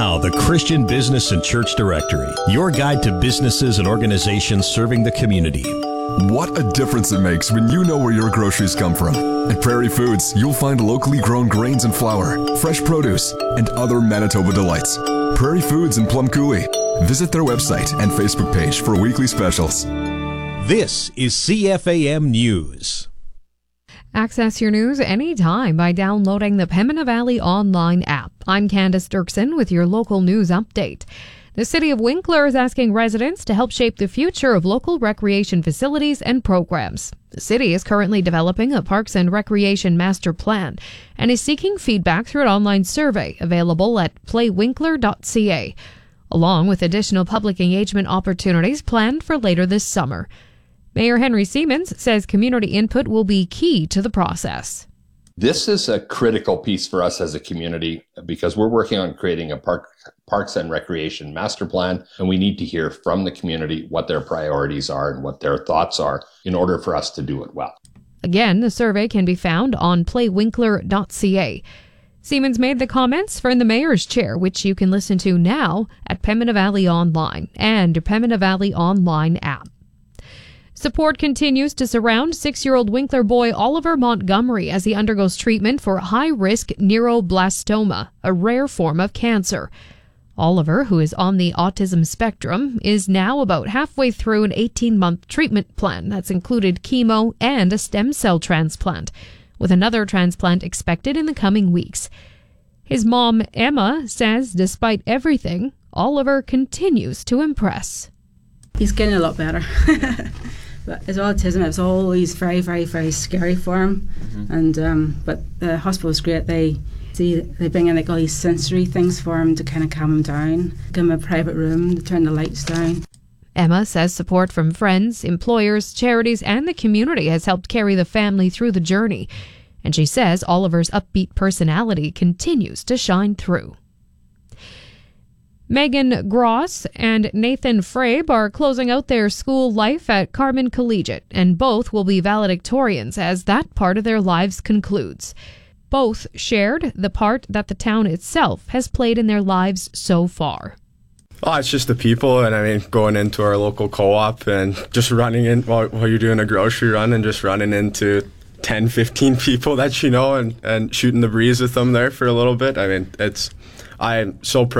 Now, the Christian Business and Church Directory, your guide to businesses and organizations serving the community. What a difference it makes when you know where your groceries come from. At Prairie Foods, you'll find locally grown grains and flour, fresh produce, and other Manitoba delights. Prairie Foods in Plum Coulee. Visit their website and Facebook page for weekly specials. This is CFAM News. Access your news anytime by downloading the Pembina Valley online app. I'm Candace Dirksen with your local news update. The City of Winkler is asking residents to help shape the future of local recreation facilities and programs. The city is currently developing a Parks and Recreation Master Plan and is seeking feedback through an online survey available at playwinkler.ca, along with additional public engagement opportunities planned for later this summer. Mayor Henry Siemens says community input will be key to the process. This is a critical piece for us as a community because we're working on creating a Parks and Recreation Master Plan, and we need to hear from the community what their priorities are and what their thoughts are in order for us to do it well. Again, the survey can be found on playwinkler.ca. Siemens made the comments from the mayor's chair, which you can listen to now at Pembina Valley Online and your Pembina Valley Online app. Support continues to surround 6-year-old Winkler boy Oliver Montgomery as he undergoes treatment for high-risk neuroblastoma, a rare form of cancer. Oliver, who is on the autism spectrum, is now about halfway through an 18-month treatment plan that's included chemo and a stem cell transplant, with another transplant expected in the coming weeks. His mom, Emma, says despite everything, Oliver continues to impress. He's getting a lot better. But his autism, it was always very, very, very scary for him. And but the hospital's great. They bring in like all these sensory things for him to kind of calm him down. Give him a private room to turn the lights down. Emma says support from friends, employers, charities, and the community has helped carry the family through the journey. And she says Oliver's upbeat personality continues to shine through. Megan Gross and Nathan Frabe are closing out their school life at Carman Collegiate, and both will be valedictorians as that part of their lives concludes. Both shared the part that the town itself has played in their lives so far. Oh, it's just the people, and I mean, going into our local co-op and just running in while you're doing a grocery run and just running into 10, 15 people that you know and shooting the breeze with them there for a little bit. I mean, I'm so proud.